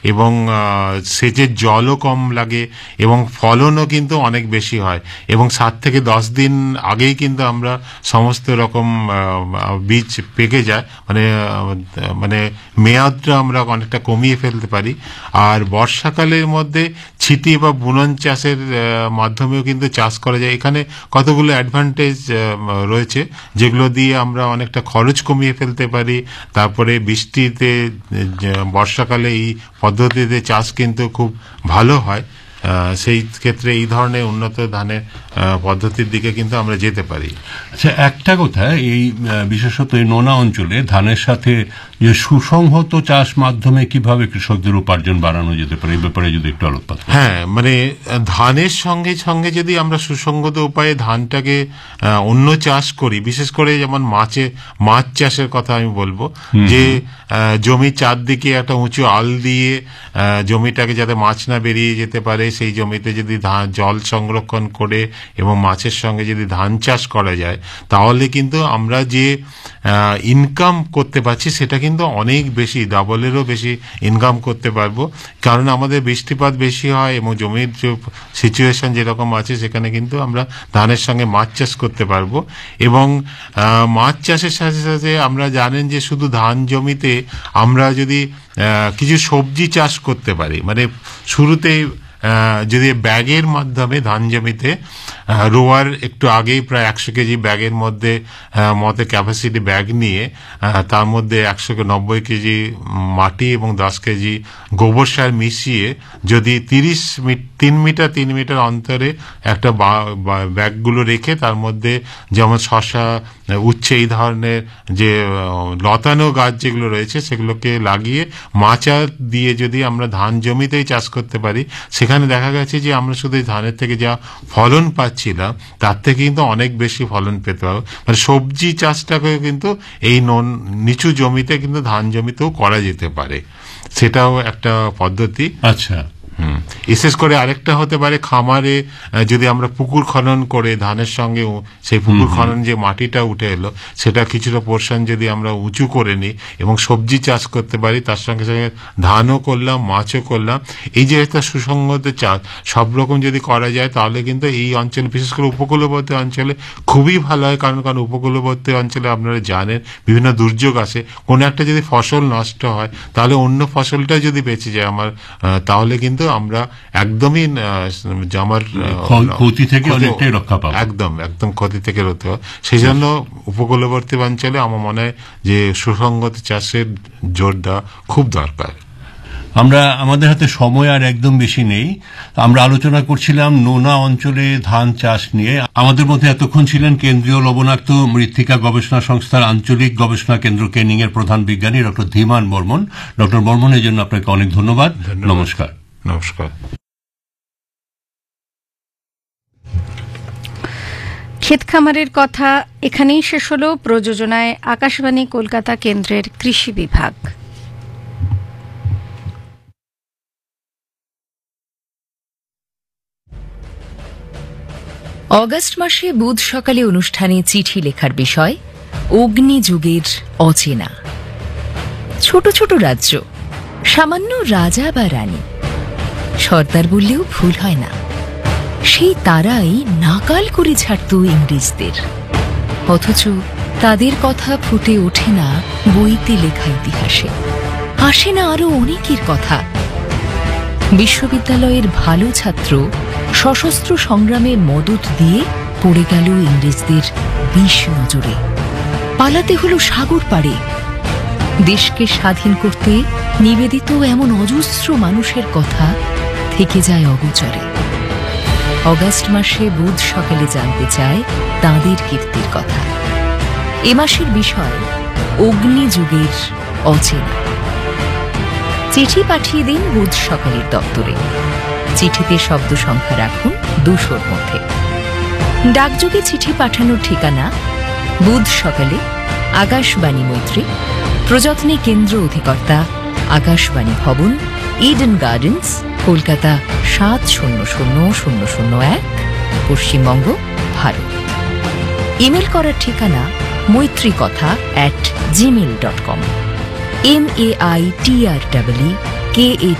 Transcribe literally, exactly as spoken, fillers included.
এবং সেচের জলও কম লাগে এবং ফলনও কিন্তু অনেক বেশি হয় এবং সাত থেকে দশ দিন আগেই কিন্তু আমরা সমস্ত রকম বীজ পেকে যায়, মানে মানে মেয়াদটা আমরা অনেকটা কমিয়ে ফেলতে পারি। আর বর্ষাকালের মধ্যে ছিটি বা বুনন চাষের মাধ্যমেও কিন্তু চাষ করা যায়। এখানে কতগুলো অ্যাডভান্টেজ রয়েছে যেগুলো দিয়ে আমরা অনেকটা খরচ কমিয়ে ফেলতে পারি। তারপরে বৃষ্টিতে বর্ষাকালে এই পদ্ধতিতে চাষ কিন্তু খুব ভালো হয়, সেই ক্ষেত্রে এই ধরনের উন্নত ধানের পদ্ধতির দিকে কিন্তু আমরা যেতে পারি। আচ্ছা, একটা কথা, এই বিশেষত এই নোনা অঞ্চলে ধানের সাথে যে সুসংহত চাষ মাধ্যমে কিভাবে কৃষকদের উপার্জন বাড়ানো যেতে পারে, এই ব্যাপারে যদি একটু আলোকপাত। হ্যাঁ, মানে ধানের সঙ্গে সঙ্গে যদি আমরা সুসংগত উপায়ে ধানটাকে অন্য চাষ করি, বিশেষ করে যেমন মাছে মাছ চাষের কথা আমি বলবো, যে জমির চারদিকে একটা উঁচু আল দিয়ে জমিটাকে যাতে মাছ না বেরিয়ে যেতে পারে সেই জমিতে যদি ধান জল সংরক্ষণ করে এবং মাছের সঙ্গে যদি ধান চাষ করা যায়, তাহলে কিন্তু আমরা যে ইনকাম করতে পারছি সেটা কিন্তু অনেক বেশি, ডাবলেরও বেশি ইনকাম করতে পারবো। কারণ আমাদের বৃষ্টিপাত বেশি হয় এবং জমির যে সিচুয়েশন যেরকম আছে সেখানে কিন্তু আমরা ধানের সঙ্গে মাছ চাষ করতে পারবো। এবং মাছ চাষের সাথে সাথে আমরা জানেন যে শুধু ধান জমিতে আমরা যদি কিছু সবজি চাষ করতে পারি, মানে শুরুতে যদি ব্যাগের মাধ্যমে ধান জমিতে রোয়ার একটু আগেই প্রায় একশো কেজি ব্যাগের মধ্যে মতে ক্যাপাসিটি ব্যাগ নিয়ে তার মধ্যে একশো নব্বই কেজি মাটি এবং দশ কেজি গোবর সার মিশিয়ে যদি তিরিশ তিন মিটার তিন মিটার অন্তরে একটা ব্যাগগুলো রেখে তার মধ্যে যেমন শশা, উচ্ছে, এই ধরনের যে লতানো গাছ যেগুলো রয়েছে সেগুলোকে লাগিয়ে মাচা দিয়ে যদি আমরা ধান জমিতেই চাষ করতে পারি, সেখানে দেখা গেছে যে আমরা শুধু ধানের থেকে যা ফলন পাচ্ছিলাম তার থেকে কিন্তু অনেক বেশি ফলন পেতে পারবো। মানে সবজি চাষটাকেও কিন্তু এই নিচু জমিতে কিন্তু ধান জমিতেও করা যেতে পারে, সেটাও একটা পদ্ধতি। আচ্ছা, হুম বিশেষ করে আরেকটা হতে পারে খামারে যদি আমরা পুকুর খনন করে ধানের সঙ্গে সেই পুকুর খনন যে মাটিটা উঠে এলো সেটা কিছুটা পোর্শন যদি আমরা উঁচু করে নিই এবং সবজি চাষ করতে পারি, তার সঙ্গে সঙ্গে ধানও করলাম, মাছও করলাম, এই যে একটা সুসংগত চাষ সব রকম যদি করা যায় তাহলে কিন্তু এই অঞ্চলে, বিশেষ করে উপকূলবর্তী অঞ্চলে খুবই ভালো হয়। কারণ কারণ উপকূলবর্তী অঞ্চলে আপনারা জানেন বিভিন্ন দুর্যোগ আসে, কোনো একটা যদি ফসল নষ্ট হয় তাহলে অন্য ফসলটা যদি বেঁচে যায় আমার, তাহলে কিন্তু আমরা একদমই আমার ক্ষতি থেকে অনেকটাই রক্ষা পাবো, একদম একদম ক্ষতি থেকে রক্ষা পাবো। সেই জন্য উপকূলবর্তী অঞ্চলে আমার মনে হয় যে সুসংগত চাষের জোর দেওয়া খুব দরকার। আমরা আমাদের হাতে সময় আর একদম বেশি নেই, আমরা আলোচনা করছিলাম নোনা অঞ্চলে ধান চাষ নিয়ে। আমাদের মধ্যে এতক্ষণ ছিলেন কেন্দ্রীয় লবণাক্ত মৃত্তিকা গবেষণা সংস্থার আঞ্চলিক গবেষণা কেন্দ্র কেনিং এর প্রধান বিজ্ঞানী ডক্টর ধীমান বর্মন। ডক্টর বর্মন, এর জন্য আপনাকে অনেক ধন্যবাদ। নমস্কার। নমস্কার। ক্ষেত খামারের কথা এখানেই শেষ হলো। প্রযোজনায় আকাশবাণী কলকাতা কেন্দ্রের কৃষি বিভাগ। অগাস্ট মাসে বুধ সকালে অনুষ্ঠানে চিঠি লেখার বিষয় অগ্নিযুগের অচেনা। ছোট ছোট রাজ্য, সামান্য রাজা বা রানী, সর্দার বললেও ভুল হয় না, সেই তারাই নাকাল করে ছাড়ত ইংরেজদের। অথচ তাদের কথা ফুটে ওঠে না বইতে লেখা ইতিহাসে, আসে না আরো অনেকের কথা। বিশ্ববিদ্যালয়ের ভালো ছাত্র সশস্ত্র সংগ্রামে মদত দিয়ে পড়ে গেল ইংরেজদের বিষ নজরে, পালাতে হলো সাগর পাড়ে। দেশকে স্বাধীন করতে নিবেদিত এমন অজস্র মানুষের কথা থেকে যায় অগোচরে। অগাস্ট মাসে বুধ সকালে জানতে চায় তাঁদের কীর্তির কথা। এ মাসের বিষয় অগ্নিযুগের অচেনা। চিঠি পাঠিয়ে দিন বুধ সকালের দপ্তরে। চিঠিতে শব্দ সংখ্যা রাখুন দুশোর মধ্যে। ডাকযোগে চিঠি পাঠানোর ঠিকানা বুধ সকালে, আকাশবাণী মৈত্রী, প্রযত্নে কেন্দ্র অধিকর্তা, আকাশবাণী ভবন, ইডেন গার্ডেন্স, কলকাতা সাত শূন্য শূন্য শূন্য শূন্য এক, পশ্চিমবঙ্গ, ভারত। ইমেল করার ঠিকানা মৈত্রী কথা at Gmail dot com. M A I T R double E K A